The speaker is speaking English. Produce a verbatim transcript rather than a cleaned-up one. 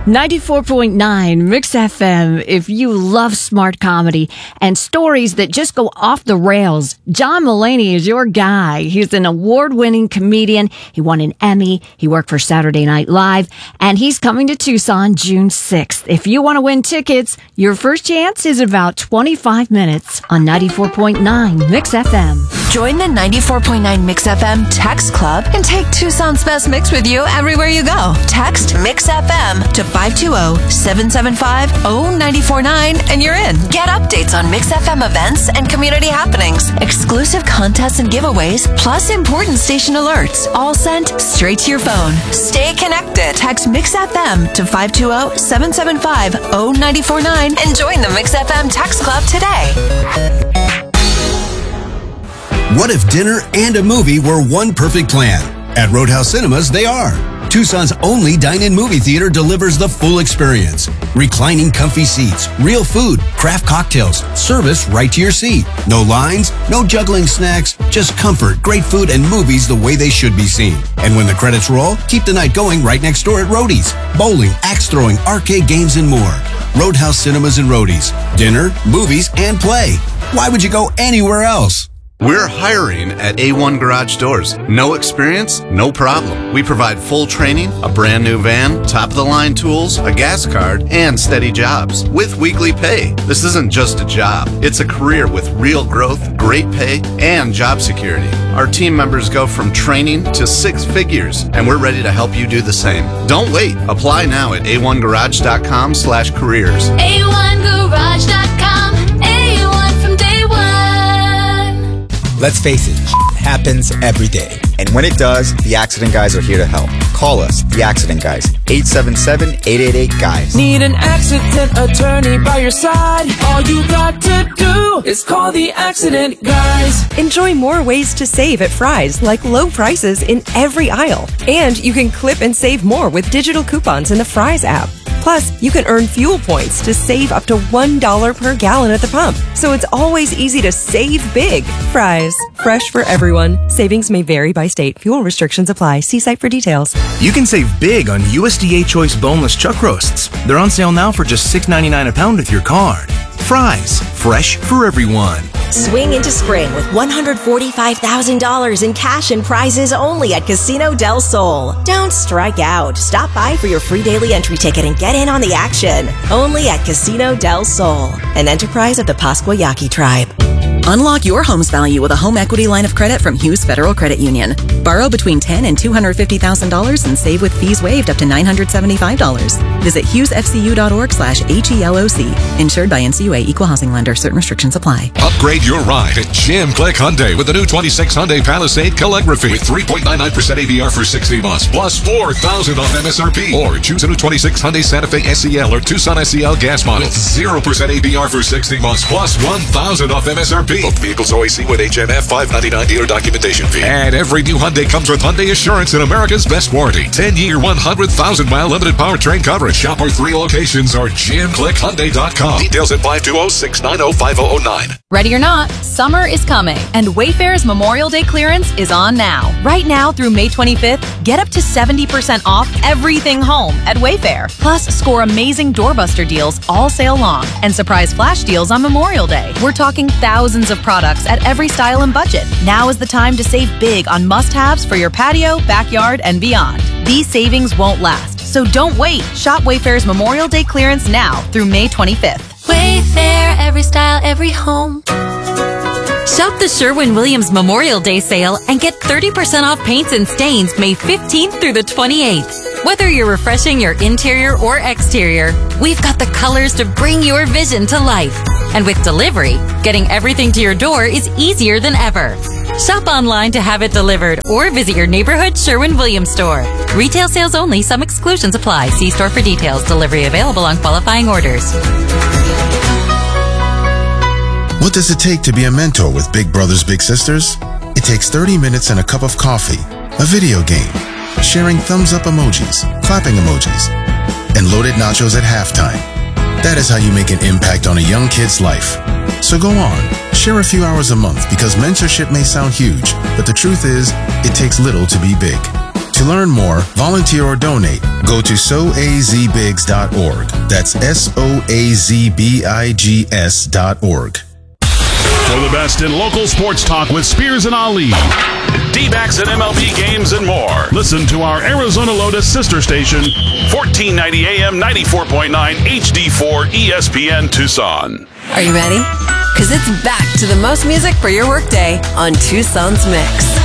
ninety-four point nine Mix F M. If you love smart comedy and stories that just go off the rails, John Mulaney is your guy. He's an award-winning comedian. He won an Emmy. He worked for Saturday Night Live, and he's coming to Tucson June sixth. If you want to win tickets, your first chance is about twenty-five minutes on ninety-four point nine Mix F M. Join the ninety-four point nine Mix F M Text Club and take Tucson's best mix with you everywhere you go. Text Mix F M to five two zero, seven seven five, zero nine four nine and you're in. Get updates on Mix F M events and community happenings, exclusive contests and giveaways, plus important station alerts, all sent straight to your phone. Stay connected. Text Mix F M to five two zero, seven seven five, zero nine four nine and join the Mix F M Text Club today. What if dinner and a movie were one perfect plan? At Roadhouse Cinemas, they are. Tucson's only dine-in movie theater delivers the full experience. Reclining comfy seats, real food, craft cocktails, service right to your seat. No lines, no juggling snacks, just comfort, great food, and movies the way they should be seen. And when the credits roll, keep the night going right next door at Roadies. Bowling, axe throwing, arcade games, and more. Roadhouse Cinemas and Roadies. Dinner, movies, and play. Why would you go anywhere else? We're hiring at A one Garage Doors. No experience? No problem. We provide full training, a brand new van, top-of-the-line tools, a gas card, and steady jobs with weekly pay. This isn't just a job. It's a career with real growth, great pay, and job security. Our team members go from training to six figures, and we're ready to help you do the same. Don't wait. Apply now at A one garage dot com slash careers. A one garage dot com. A one from day one. Let's face it, happens every day. And when it does, the Accident Guys are here to help. Call us, the Accident Guys, eight seven seven, eight eight eight, GUYS. Need an accident attorney by your side? All you got to do is call the Accident Guys. Enjoy more ways to save at Fry's, like low prices in every aisle. And you can clip and save more with digital coupons in the Fry's app. Plus, you can earn fuel points to save up to one dollar per gallon at the pump. So it's always easy to save big. Fry's, fresh for everyone. Savings may vary by state. Fuel restrictions apply. See site for details. You can save big on U S D A Choice boneless chuck roasts. They're on sale now for just six ninety-nine a pound with your card. Fry's, fresh for everyone. Swing into spring with one hundred forty-five thousand dollars in cash and prizes only at Casino del Sol. Don't strike out. Stop by for your free daily entry ticket and get in on the action. Only at Casino del Sol, an enterprise of the Pascua Yaqui tribe. Unlock your home's value with a home equity line of credit from Hughes Federal Credit Union. Borrow between ten thousand dollars and two hundred fifty thousand dollars and save with fees waived up to nine hundred seventy-five dollars. Visit hughesfcu.org slash H-E-L-O-C. Insured by N C U A, Equal Housing Lender. Certain restrictions apply. Upgrade your ride at Jim Click Hyundai with the new twenty-six Hyundai Palisade Calligraphy with three point nine nine percent A B R for sixty months plus four thousand dollars off M S R P. Or choose a new twenty-six Hyundai Santa Fe S E L or Tucson S E L gas model with zero percent A B R for sixty months plus one thousand dollars off M S R P. Both vehicles O A C with H M F five ninety-nine dealer documentation fee. And every new Hyundai comes with Hyundai Assurance and America's Best Warranty. ten year, one hundred thousand mile limited powertrain coverage. Shop our three locations or jim click hyundai dot com. Details at five two zero, six nine zero, five zero zero nine. Ready or not, summer is coming, and Wayfair's Memorial Day clearance is on now. Right now through May twenty-fifth, get up to seventy percent off everything home at Wayfair. Plus, score amazing doorbuster deals all sale long and surprise flash deals on Memorial Day. We're talking thousands of products at every style and budget. Now is the time to save big on must-haves for your patio, backyard, and beyond. These savings won't last, so don't wait. Shop Wayfair's Memorial Day clearance now through May twenty-fifth. Wayfair, every style, every home. Shop the Sherwin-Williams Memorial Day sale and get thirty percent off paints and stains May fifteenth through the twenty-eighth. Whether you're refreshing your interior or exterior, we've got the colors to bring your vision to life. And with delivery, getting everything to your door is easier than ever. Shop online to have it delivered or visit your neighborhood Sherwin-Williams store. Retail sales only. Some exclusions apply. See store for details. Delivery available on qualifying orders. What does it take to be a mentor with Big Brothers Big Sisters? It takes thirty minutes and a cup of coffee, a video game, sharing thumbs up emojis, clapping emojis, and loaded nachos at halftime. That is how you make an impact on a young kid's life. So go on, share a few hours a month because mentorship may sound huge, but the truth is, it takes little to be big. To learn more, volunteer or donate, go to so a z bigs dot org. That's S O A Z B I G S dot org. For the best in local sports talk with Spears and Ali, D-backs and M L B games and more. Listen to our Arizona Lotus sister station, fourteen ninety A M, ninety-four point nine H D four E S P N Tucson. Are you ready? Because it's back to the most music for your workday on Tucson's Mix.